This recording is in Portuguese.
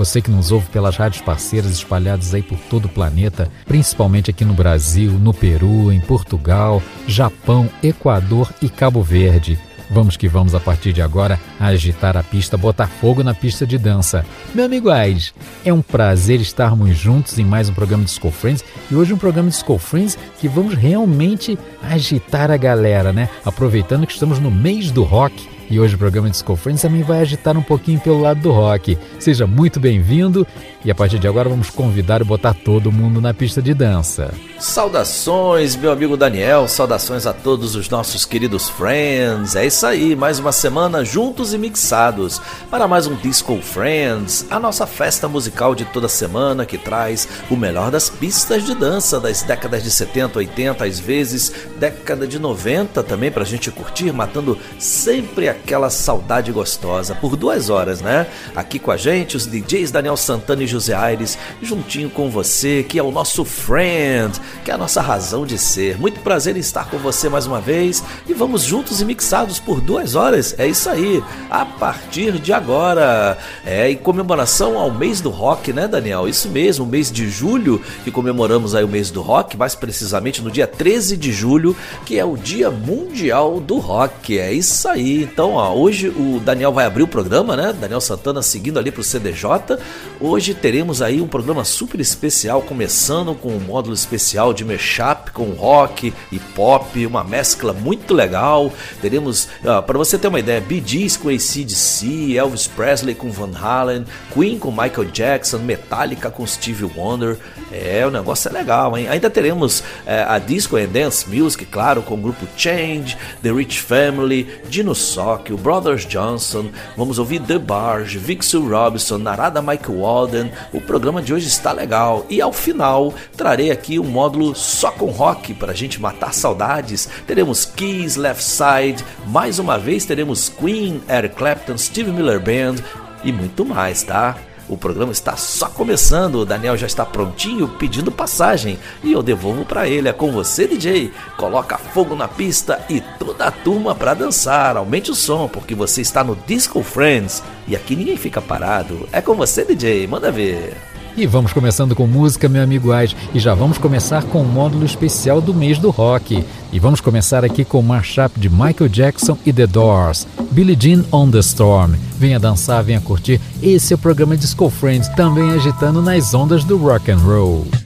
você que nos ouve pelas rádios parceiras espalhadas aí por todo o planeta, principalmente aqui no Brasil, no Peru, em Portugal, Japão, Equador e Cabo Verde. Vamos que vamos a partir de agora agitar a pista, botar fogo na pista de dança. Meu amigo Aires, é um prazer estarmos juntos em mais um programa de Disco Friends e hoje um programa de Disco Friends que vamos realmente agitar a galera, né? Aproveitando que estamos no mês do rock. E hoje o programa Disco Friends também vai agitar um pouquinho pelo lado do rock. Seja muito bem-vindo e a partir de agora vamos convidar e botar todo mundo na pista de dança. Saudações, meu amigo Daniel, saudações a todos os nossos queridos friends. É isso aí, mais uma semana juntos e mixados para mais um Disco Friends, a nossa festa musical de toda semana que traz o melhor das pistas de dança das décadas de 70, 80, às vezes década de 90 também pra gente curtir, matando sempre aquela saudade gostosa por 2 horas, né? Aqui com a gente, os DJs Daniel Santana e José Aires, juntinho com você, que é o nosso friend, que é a nossa razão de ser. Muito prazer em estar com você mais uma vez e vamos juntos e mixados por 2 horas. É isso aí, a partir de agora. Em comemoração ao mês do rock, né, Daniel? Isso mesmo, o mês de julho, que comemoramos aí o mês do rock, mais precisamente no dia 13 de julho, que é o Dia Mundial do Rock. É isso aí. Então, hoje o Daniel vai abrir o programa, né? Daniel Santana seguindo ali pro CDJ. Hoje teremos aí um programa super especial, começando com um módulo especial de mashup com rock e pop, uma mescla muito legal. Teremos, para você ter uma ideia, Bee Gees com AC/DC, Elvis Presley com Van Halen, Queen com Michael Jackson, Metallica com Stevie Wonder. O negócio é legal, hein? Ainda teremos a Disco and Dance Music, claro, com o grupo Change, The Rich Family, Dino Sock, o Brothers Johnson. Vamos ouvir The Barge, Vic Sue Robinson, Narada Mike Walden. O programa de hoje está legal. E ao final, trarei aqui um módulo só com rock para a gente matar saudades. Teremos Kiss, Left Side, mais uma vez teremos Queen, Eric Clapton, Steve Miller Band e muito mais, tá? O programa está só começando, o Daniel já está prontinho pedindo passagem e eu devolvo para ele. É com você, DJ. Coloca fogo na pista e toda a turma para dançar. Aumente o som porque você está no Disco Friends e aqui ninguém fica parado. É com você, DJ. Manda ver. E vamos começando com música, meu amigo Ais, e já vamos começar com o módulo especial do mês do rock. E vamos começar aqui com o mashup de Michael Jackson e The Doors, Billie Jean on the Storm. Venha dançar, venha curtir. Esse é o programa Disco Friends, também agitando nas ondas do rock and roll.